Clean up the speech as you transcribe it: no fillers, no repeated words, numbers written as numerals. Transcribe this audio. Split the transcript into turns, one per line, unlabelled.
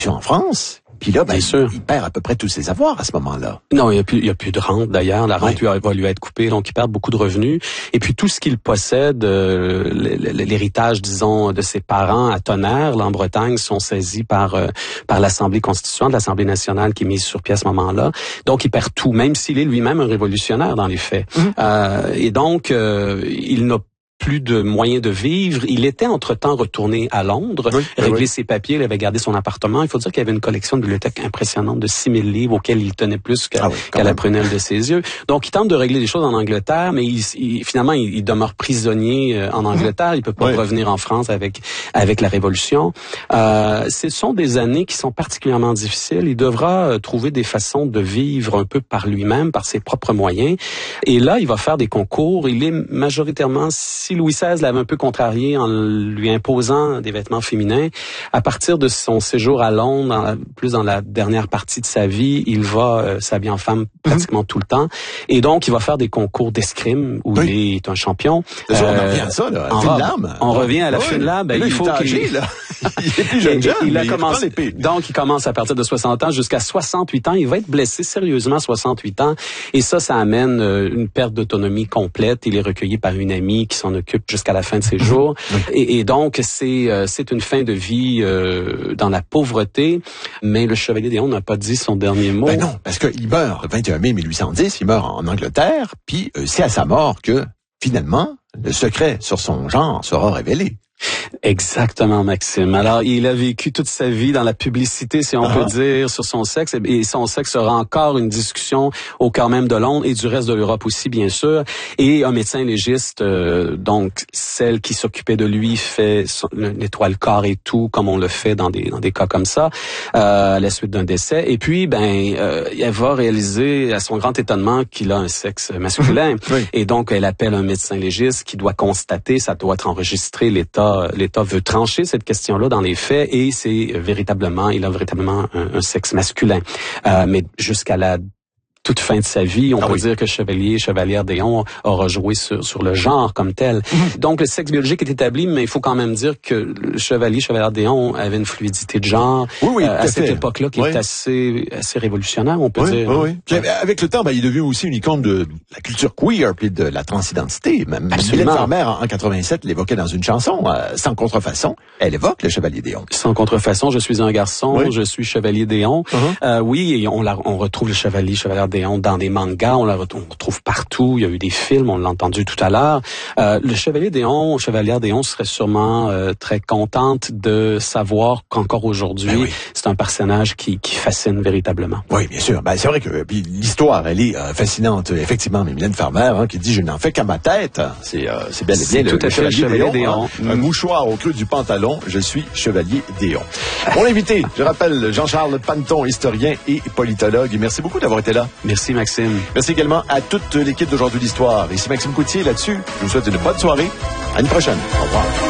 en France. Puis là, il perd à peu près tous ses avoirs à ce moment-là.
Non, il y a plus de rente d'ailleurs. La rente va lui être coupée, donc il perd beaucoup de revenus. Et puis tout ce qu'il possède, l'héritage, disons, de ses parents à Tonnerre, là, en Bretagne, sont saisis par l'Assemblée constituante, l'Assemblée nationale qui est mise sur pied à ce moment-là. Donc il perd tout, même s'il est lui-même un révolutionnaire dans les faits. Et donc il n'a plus de moyens de vivre. Il était entre-temps retourné à Londres, régler ses papiers, il avait gardé son appartement. Il faut dire qu'il y avait une collection de bibliothèque impressionnante de 6000 livres auxquels il tenait plus qu'à la prunelle de ses yeux. Donc, il tente de régler les choses en Angleterre, mais finalement, il demeure prisonnier en Angleterre. Il peut pas revenir en France avec la Révolution. Ce sont des années qui sont particulièrement difficiles. Il devra trouver des façons de vivre un peu par lui-même, par ses propres moyens. Et là, il va faire des concours. Il est majoritairement, si Louis XVI l'avait un peu contrarié en lui imposant des vêtements féminins, à partir de son séjour à Londres, plus dans la dernière partie de sa vie, il va s'habiller en femme pratiquement tout le temps. Et donc, il va faire des concours d'escrime où il est un champion.
On revient à ça, là.
On revient à la fine lame.
Là, il faut qu'il...
là.
Il est plus jeune,
donc, il commence à partir de 60 ans jusqu'à 68 ans. Il va être blessé sérieusement à 68 ans. Et ça amène une perte d'autonomie complète. Il est recueilli par une amie qui s'en occupe jusqu'à la fin de ses jours. Et donc, c'est une fin de vie dans la pauvreté. Mais le Chevalier d'Éon n'a pas dit son dernier mot.
Ben non, parce qu'il meurt le 21 mai 1810. Il meurt en Angleterre. Puis, c'est à sa mort que, finalement, le secret sur son genre sera révélé.
Exactement, Maxime. Alors, il a vécu toute sa vie dans la publicité, si on peut dire, sur son sexe. Et son sexe sera encore une discussion au cœur même de Londres et du reste de l'Europe aussi, bien sûr. Et un médecin légiste, donc celle qui s'occupait de lui, nettoie le corps et tout, comme on le fait dans des cas comme ça, à la suite d'un décès. Et puis, elle va réaliser, à son grand étonnement, qu'il a un sexe masculin. Et donc, elle appelle un médecin légiste qui doit constater, ça doit être enregistré, l'État veut trancher cette question-là dans les faits et il a véritablement un sexe masculin. Mais jusqu'à la toute fin de sa vie, on peut dire que Chevalière d'Éon aura joué sur le genre comme tel. Donc, le sexe biologique est établi, mais il faut quand même dire que le Chevalière d'Éon avait une fluidité de genre à cette époque-là qui est assez révolutionnaire, on peut dire.
Puis, avec le temps, il devient aussi une icône de la culture queer puis de la transidentité. Mylène Farmer, en 87, l'évoquait dans une chanson, Sans contrefaçon. Elle évoque le Chevalier d'Éon.
Sans contrefaçon, je suis un garçon, je suis Chevalier d'Éon. Et on retrouve le Chevalière d'Éon dans des mangas, on retrouve partout, il y a eu des films, on l'a entendu tout à l'heure. Le Chevalière d'Éon serait sûrement très contente de savoir qu'encore aujourd'hui, c'est un personnage qui fascine véritablement.
Oui, bien sûr. C'est vrai que l'histoire, elle est fascinante, effectivement. Mais Mylène Farmer, qui dit « Je n'en fais qu'à ma tête », c'est bel et bien
le Chevalier d'Éon.
Un mouchoir au creux du pantalon, je suis Chevalier d'Éon. Mon invité, je rappelle, Jean-Charles Panneton, historien et politologue. Merci beaucoup d'avoir été là.
Merci, Maxime.
Merci également à toute l'équipe d'Aujourd'hui l'Histoire. Ici Maxime Coutier, là-dessus. Je vous souhaite une bonne soirée. À une prochaine. Au revoir.